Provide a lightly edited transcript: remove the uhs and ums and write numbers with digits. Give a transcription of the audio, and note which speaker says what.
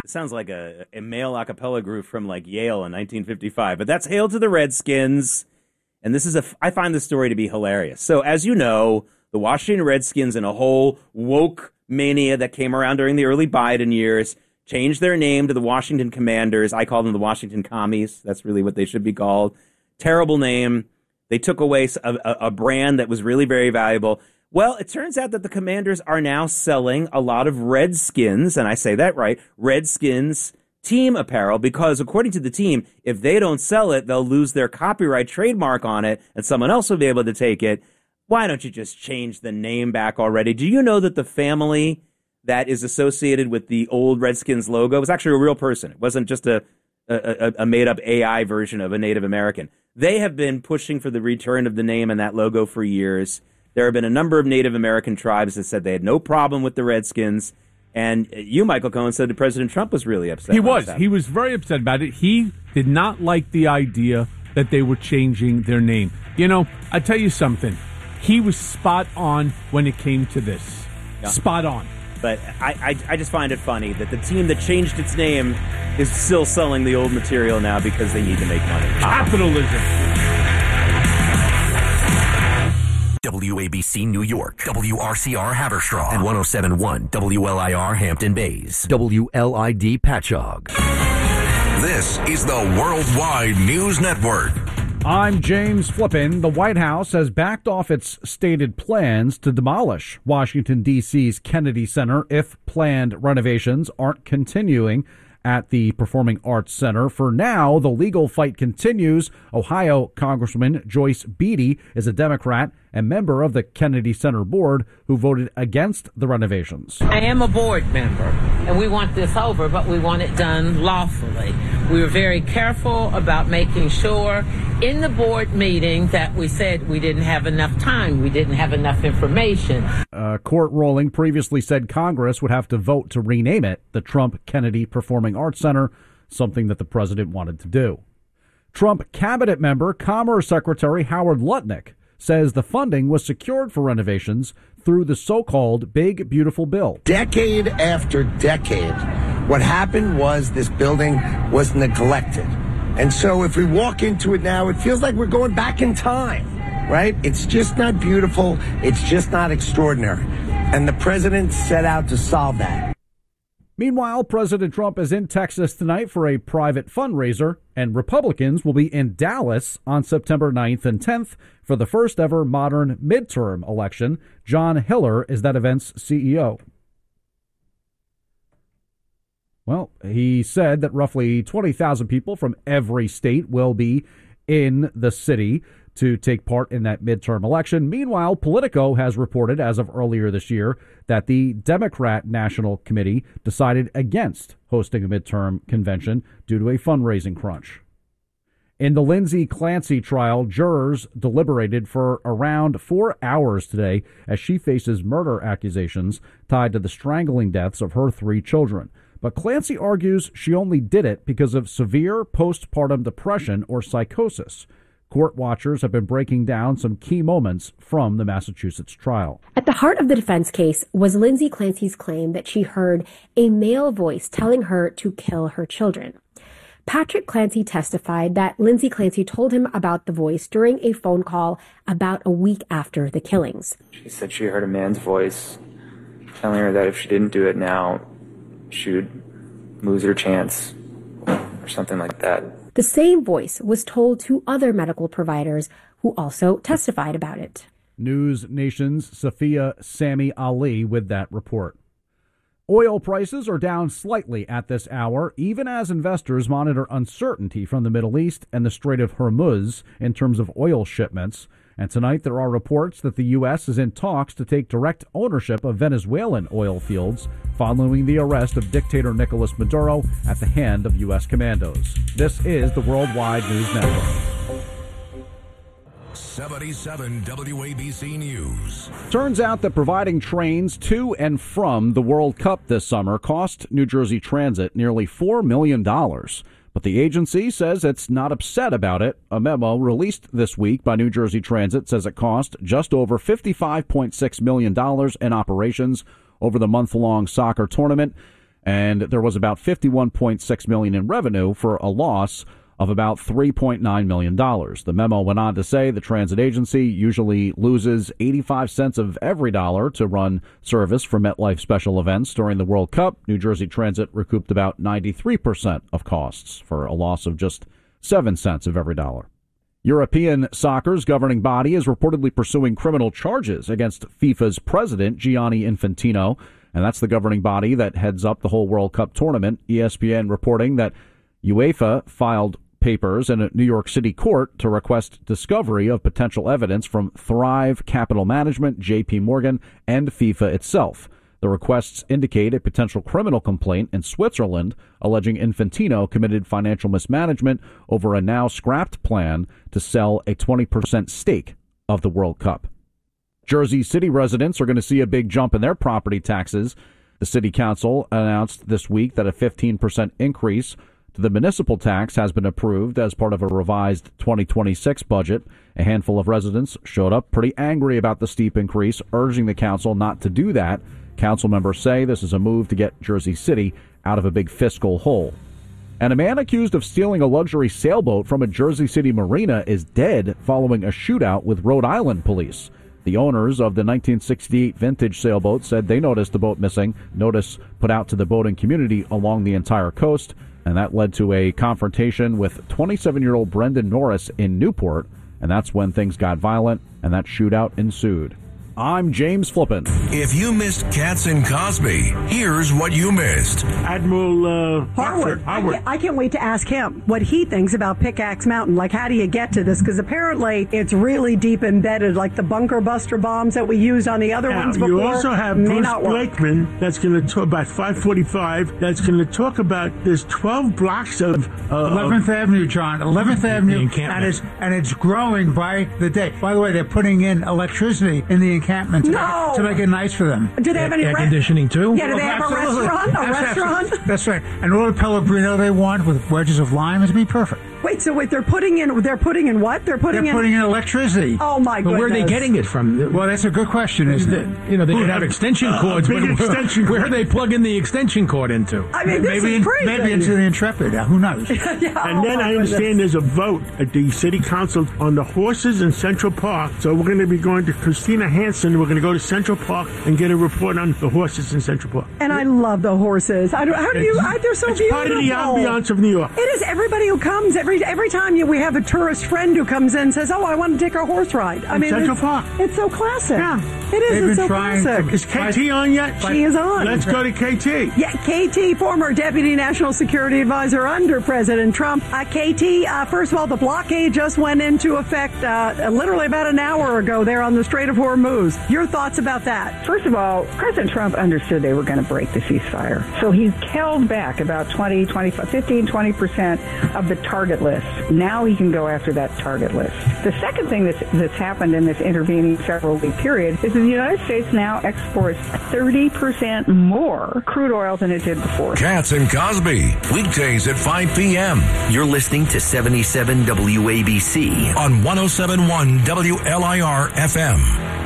Speaker 1: sounds like a male a cappella group from like Yale in 1955, but that's Hail to the Redskins. And I find this story to be hilarious. So as you know, the Washington Redskins and a whole woke mania that came around during the early Biden years changed their name to the Washington Commanders. I call them the Washington Commies. That's really what they should be called. Terrible name. They took away a brand that was really very valuable. Well, it turns out that the Commanders are now selling a lot of Redskins, and I say that right, Redskins team apparel, because according to the team, if they don't sell it, they'll lose their copyright trademark on it, and someone else will be able to take it. Why don't you just change the name back already? Do you know that the family that is associated with the old Redskins logo was actually a real person? It wasn't just a made-up AI version of a Native American. They have been pushing for the return of the name and that logo for years. There have been a number of Native American tribes that said they had no problem with the Redskins. And you, Michael Cohen, said that President Trump was really upset.
Speaker 2: He was very upset about it. He did not like the idea that they were changing their name. You know, I tell you something. He was spot on when it came to this. Yeah. Spot on.
Speaker 1: But I just find it funny that the team that changed its name is still selling the old material now because they need to make money.
Speaker 2: Capitalism.
Speaker 3: WABC New York, WRCR Haverstraw, and 107.1 WLIR Hampton Bays, WLID Patchogue. This is the Worldwide News Network.
Speaker 4: I'm James Flippin. The White House has backed off its stated plans to demolish Washington, D.C.'s Kennedy Center if planned renovations aren't continuing at the Performing Arts Center. For now, the legal fight continues. Ohio Congresswoman Joyce Beatty is a Democrat and member of the Kennedy Center board who voted against the renovations.
Speaker 5: I am a board member, and we want this over, but we want it done lawfully. We were very careful about making sure in the board meeting that we said we didn't have enough time, we didn't have enough information.
Speaker 4: A court ruling previously said Congress would have to vote to rename it the Trump Kennedy Performing Arts Center, something that the president wanted to do. Trump cabinet member, Commerce Secretary Howard Lutnick, says the funding was secured for renovations through the so-called Big Beautiful Bill.
Speaker 6: Decade after decade, what happened was this building was neglected. And so if we walk into it now, it feels like we're going back in time, right? It's just not beautiful. It's just not extraordinary. And the president set out to solve that.
Speaker 4: Meanwhile, President Trump is in Texas tonight for a private fundraiser, and Republicans will be in Dallas on September 9th and 10th for the first ever modern midterm election. John Hiller is that event's CEO. Well, he said that roughly 20,000 people from every state will be in the city to take part in that midterm election. Meanwhile, Politico has reported as of earlier this year that the Democrat National Committee decided against hosting a midterm convention due to a fundraising crunch. In the Lindsay Clancy trial, jurors deliberated for around 4 hours today as she faces murder accusations tied to the strangling deaths of her 3 children. But Clancy argues she only did it because of severe postpartum depression or psychosis. Court watchers have been breaking down some key moments from the Massachusetts trial.
Speaker 7: At the heart of the defense case was Lindsay Clancy's claim that she heard a male voice telling her to kill her children. Patrick Clancy testified that Lindsay Clancy told him about the voice during a phone call about a week after the killings.
Speaker 8: She said she heard a man's voice telling her that if she didn't do it now, she would lose her chance or something like that.
Speaker 7: The same voice was told to other medical providers who also testified about it.
Speaker 4: News Nation's Safiya Sami Ali with that report. Oil prices are down slightly at this hour, even as investors monitor uncertainty from the Middle East and the Strait of Hormuz in terms of oil shipments. And tonight there are reports that the U.S. is in talks to take direct ownership of Venezuelan oil fields following the arrest of dictator Nicolas Maduro at the hand of U.S. commandos. This is the Worldwide News Network.
Speaker 3: 77 WABC News.
Speaker 4: Turns out that providing trains to and from the World Cup this summer cost New Jersey Transit nearly $4 million. But the agency says it's not upset about it. A memo released this week by New Jersey Transit says it cost just over $55.6 million in operations over the month-long soccer tournament. and there was about $51.6 million in revenue for a loss of about $3.9 million. The memo went on to say the transit agency usually loses 85 cents of every dollar to run service for MetLife special events during the World Cup. New Jersey Transit recouped about 93% of costs for a loss of just 7 cents of every dollar. European soccer's governing body is reportedly pursuing criminal charges against FIFA's president, Gianni Infantino, and that's the governing body that heads up the whole World Cup tournament. ESPN reporting that UEFA filed papers in a New York City court to request discovery of potential evidence from Thrive Capital Management, JP Morgan, and FIFA itself. The requests indicate a potential criminal complaint in Switzerland alleging Infantino committed financial mismanagement over a now scrapped plan to sell a 20% stake of the World Cup. Jersey City residents are going to see a big jump in their property taxes. The city council announced this week that a 15% increase the municipal tax has been approved as part of a revised 2026 budget. A handful of residents showed up pretty angry about the steep increase, urging the council not to do that. Council members say this is a move to get Jersey City out of a big fiscal hole. And a man accused of stealing a luxury sailboat from a Jersey City marina is dead following a shootout with Rhode Island police. The owners of the 1968 vintage sailboat said they noticed the boat missing. Notice put out to the boating community along the entire coast. And that led to a confrontation with 27-year-old Brendan Norris in Newport, and that's when things got violent, and that shootout ensued. I'm James Flippin.
Speaker 3: If you missed Katz and Cosby, here's what you missed.
Speaker 9: Admiral Harwood. I can't wait to ask him what he thinks about Pickaxe Mountain. Like, how do you get to this? Because apparently it's really deep embedded, like the bunker buster bombs that we used on the other ones before.
Speaker 10: You also have Bruce Blakeman that's going to talk about 545. That's going to talk about there's 12 blocks of
Speaker 11: 11th Avenue, John. 11th Avenue, and it's growing by the day. By the way, they're putting in electricity in the encampment to make it nice for them.
Speaker 9: Do they have any
Speaker 11: air conditioning too?
Speaker 9: Yeah, do they have a restaurant?
Speaker 11: That's right. And all the Pellegrino they want with wedges of lime is be perfect.
Speaker 9: Wait, they're putting in what? They're putting in
Speaker 11: electricity.
Speaker 9: Oh my goodness.
Speaker 10: But where are they getting it from?
Speaker 11: Well, that's a good question, isn't it?
Speaker 10: You know, they could have extension cords, but where are they plugging the extension cord into?
Speaker 9: I mean, this is crazy.
Speaker 11: Maybe into the Intrepid. Who knows?
Speaker 10: And then I understand there's a vote at the city council on the horses in Central Park. So we're going to be going to Christina Hansen. We're going to go to Central Park and get a report on the horses in Central Park.
Speaker 9: And I love the horses. They're so beautiful.
Speaker 10: It's part of the ambiance of New York.
Speaker 9: It is. Everybody who comes, every time we have a tourist friend who comes in and says, "Oh, I want to take a horse ride." I mean,
Speaker 10: Central Park.
Speaker 9: It's so classic.
Speaker 10: Yeah,
Speaker 9: it is. It's so classic.
Speaker 10: Is KT on yet?
Speaker 9: She is on.
Speaker 10: Let's go to KT.
Speaker 9: Yeah, KT, former Deputy National Security Advisor under President Trump. KT, first of all, the blockade just went into effect literally about an hour ago there on the Strait of Hormuz. Your thoughts about that?
Speaker 12: First of all, President Trump understood they were going to break the ceasefire. So he held back about 15-20% of the target list. Now he can go after that target list. The second thing that's happened in this intervening several-week period is that the United States now exports 30% more crude oil than it did before.
Speaker 3: Katz and Cosby, weekdays at 5 p.m. You're listening to 77 WABC on 107.1 WLIR FM.